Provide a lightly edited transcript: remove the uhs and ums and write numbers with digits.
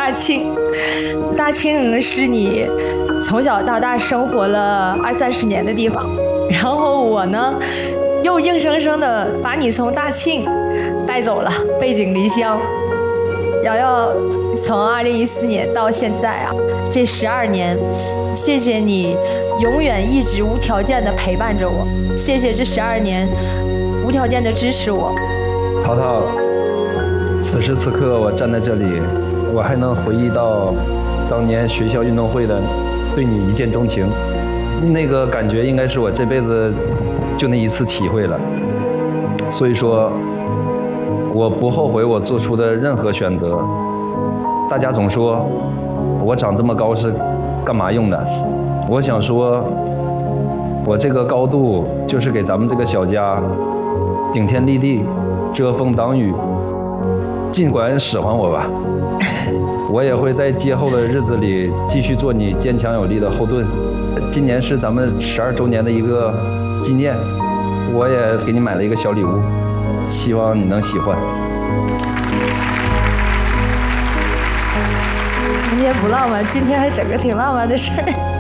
大庆。大庆是你从小到大生活了20-30年的地方，然后我呢，又硬生生的把你从大庆带走了，背井离乡。瑶瑶从2014年到现在啊，这12年，谢谢你永远一直无条件的陪伴着我，谢谢这12年无条件的支持我。 淘淘，此时此刻我站在这里，我还能回忆到当年学校运动会的对你一见钟情，那个感觉应该是我这辈子就那一次体会了。所以说我不后悔我做出的任何选择。大家总说我长这么高是干嘛用的，我想说我这个高度就是给咱们这个小家顶天立地，遮风挡雨，尽管使唤我吧。我也会在今后的日子里继续做你坚强有力的后盾。今年是咱们12周年的一个纪念，我也给你买了一个小礼物，希望你能喜欢。 今天不浪漫，今天还整个挺浪漫的事儿。